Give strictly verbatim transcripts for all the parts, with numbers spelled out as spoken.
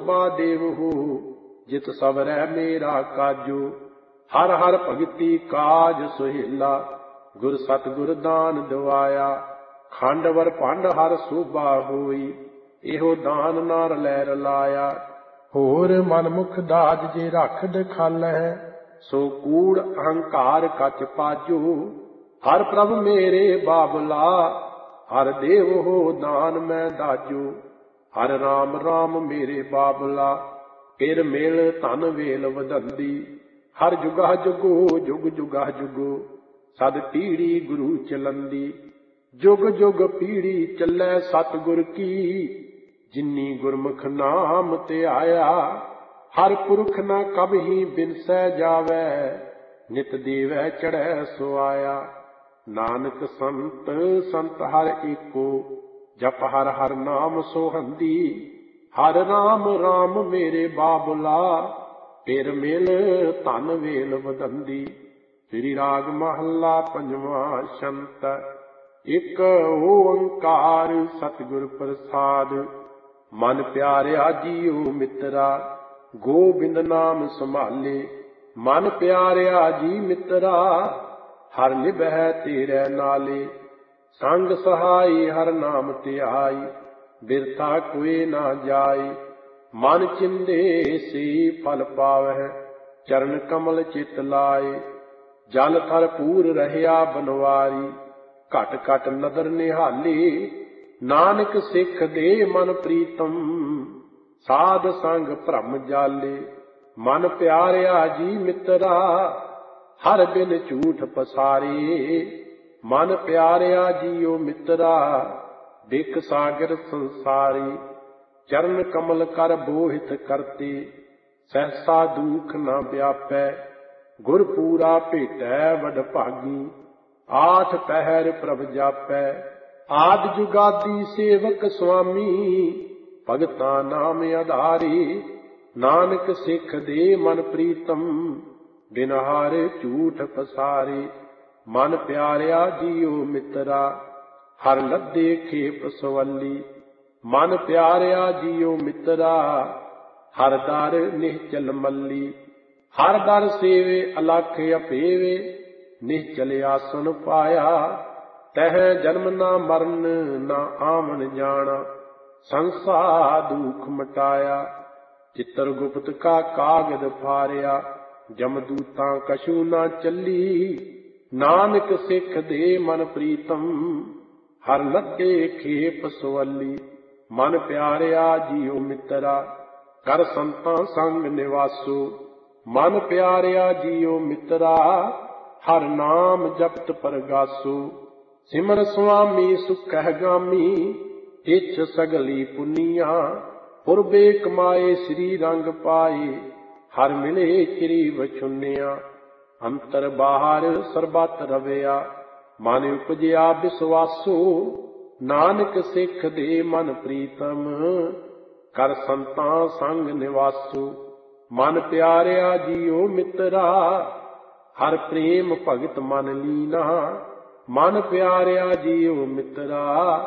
शोभा देवहु जित सबरै मेरा काजो। हर हर भगति काज सुहेला गुर सतगुर दान दवाया। खंडवर भंड हर शोभा होई एहो दान नार लैर लाया। होर मनमुख दाज जे रख दखालै सो कूड़ अहंकार कच पाजो। हर प्रभ मेरे बाबला हर देव हो दान मैं दाजो। हर राम राम मेरे बाबला फिर मेल धन वेल वदंदी। हर जुगा जुगो जुग जुगा जुगो सद पीढ़ी गुरु चलंदी। जुग जुग पीढ़ी चलै सतगुर की जिन्नी गुरमुख नाम ते आया। हर पुरख न कबही बिनसै जावै नित देवै चढ़ै सुआया। नानक संत संत हर एको जप हर हर नाम सोहंदी। हर राम राम मेरे बाबला फिर मिल धन वेल वदंदी। श्री राग महला पंजवा शंत। एक ओंकार सतगुर प्रसाद मन प्यारिया जीओ मित्रा गोबिंद नाम संभाले। मन प्यारिया जी मित्रा हर निभै तेरे नाले। संग सहाय हर नाम त्याई बिरथा कोई ना जाय। मन चिंदे से फल पावै चरण कमल चित लाए। जल थर पूर रहया बनवारी घट घट नदर निहाली। नानक सिख दे मन प्रीतम साध संग भ्रम जाले। मन प्यारिया जी मित्रा हर बिन झूठ पसारे। मन प्यारिया जीओ मित्रा बिक सागर संसारी। चरण कमल कर बोहित करते सहसा दुख न व्यापै। गुर पूरा भेटै वड भागी आठ पहर प्रभ जापै। आद जुगादी सेवक स्वामी भगता नाम आधारी। नानक सिख दे मन प्रीतम बिन हार झूठ पसारे। मन प्यारिया जीओ मित्रा हर लद्दे खेप सवली। मन प्यारिया जीओ मित्रा हर दर निश्चल मल्ली। हर दर सेवे अलख अपेवे निश्चल आसन पाया। तह जन्म ना मरण ना आवन जाना संसार दुख मटाया। चित्र गुप्त का कागद फारिया जमदूता कछु ना चली। नानक सिख दे मन प्रीतम हर लद्दे खेप सवली। मन प्यारिया जीओ मित्रा कर संतां संग निवासो। मन प्यारिया जीओ मित्रा हर नाम जपत परगासो। सिमर स्वामी सुखह गामी इछ सगली पुनिया। पुरबे कमाए श्री रंग पाए हर मिले चिरी वचुनिया। अंतर बाहर सरबत रवैया मन उपजया विश्वासो। नानक सिख दे मन प्रीतम कर संतां संग निवासो। मन प्यारिया जीओ मित्रा हर प्रेम भगत मन लीना। मन प्यारिया जीओ मित्रा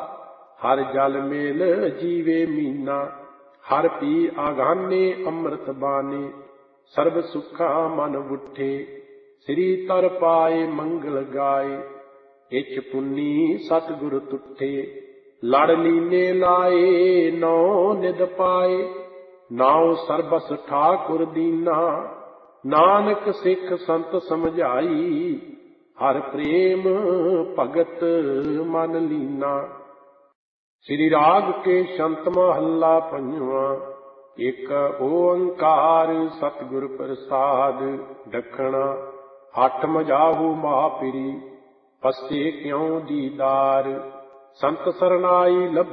हर जल मेल जीवे मीना। हर पी आगाने अमृत बाने सर्व सुखा मन बुठे। श्री तर पाए मंगल गाए इच पुन्नी सतगुर तुठे। लड़ लीने लाए नौ निद पाए नाउ सरबस ठाकुर दीना। नानक सिख संत समझाई हर प्रेम भगत मन लीना। श्री राग के शंत महला पंजवा। एक ओंकार सतगुर प्रसाद दखना। हठ मजाहू महापिरी पस्से क्यों दीदार। संत सरनाई लब